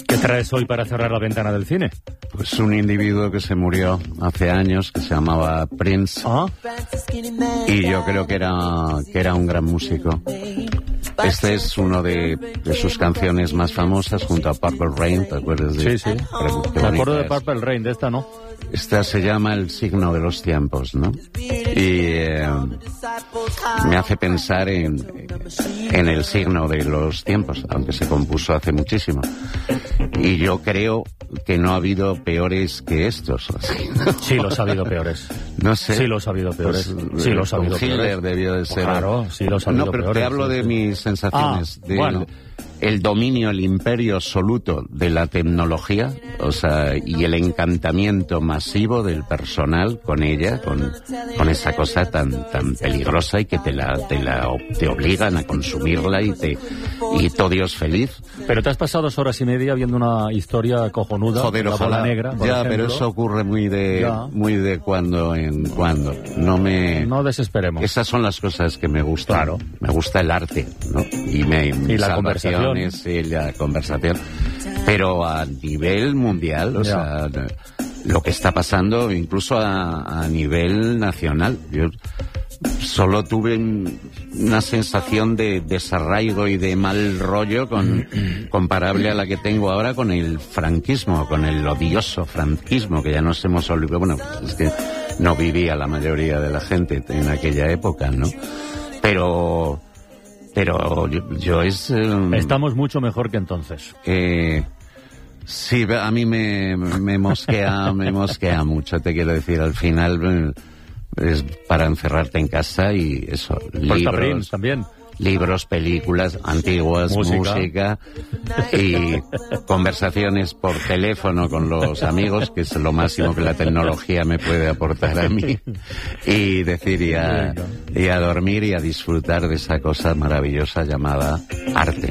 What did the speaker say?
¿Qué traes hoy para cerrar la ventana del cine? Pues un individuo que se murió hace años, que se llamaba Prince. ¿Ah? Y yo creo que era un gran músico. Este es uno de sus canciones más famosas, junto a Purple Rain, ¿te acuerdas de? Sí, sí. Qué Me acuerdo de bonita es. Purple Rain, de esta no. Esta se llama El signo de los tiempos, ¿no? Y me hace pensar en el signo de los tiempos, aunque se compuso hace muchísimo. Y yo creo que no ha habido peores que estos. Sí, los ha habido peores. No sé. Sí, los ha habido peores. Pues, Sí, los ha habido Hitler peores. debió de ser. Claro, sí, los ha habido No, pero peores. te hablo de Sí. mis sensaciones. Bueno. El dominio, el imperio absoluto de la tecnología, o sea, y el encantamiento masivo del personal con ella, con esa cosa tan peligrosa y que te obligan a consumirla y todo Dios feliz. Pero te has pasado 2 horas y media viendo una historia cojonuda. Joder, la ojalá. bola negra, por Ya, ejemplo. pero eso ocurre muy de cuando en cuando. No desesperemos. Esas son las cosas que me gustan. Claro. Me gusta el arte, ¿no? Y mis la conversación. y la conversación. Pero a nivel mundial, o sea, lo que está pasando incluso a nivel nacional. Yo solo tuve una sensación de desarraigo y de mal rollo comparable a la que tengo ahora con el franquismo, con el odioso franquismo, que ya nos hemos olvidado. Bueno, es que no vivía la mayoría de la gente en aquella época, ¿no? Pero yo es... Estamos mucho mejor que entonces. Sí, a mí me mosquea mucho, te quiero decir. Al final es para encerrarte en casa y eso, Pues está Prince también. libros, películas antiguas, música y conversaciones por teléfono con los amigos, que es lo máximo que la tecnología me puede aportar a mí, y decir y a dormir y a disfrutar de esa cosa maravillosa llamada arte.